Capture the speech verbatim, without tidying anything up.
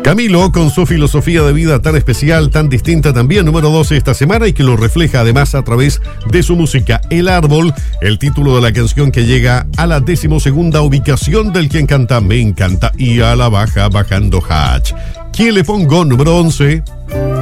Camilo, con su filosofía de vida tan especial, tan distinta también, número doce esta semana, y que lo refleja además a través de su música. El Árbol, el título de la canción que llega a la decimosegunda ubicación del quien canta Me Encanta, y a la baja bajando Hatch. ¿Quién le pongo? Número once.